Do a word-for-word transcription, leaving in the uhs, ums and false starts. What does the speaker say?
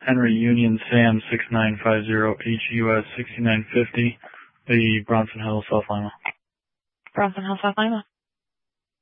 Henry Union Sam six nine five zero H U S sixty-nine fifty, the Bronson Hill, South Lima. Bronson Hill, South Lima.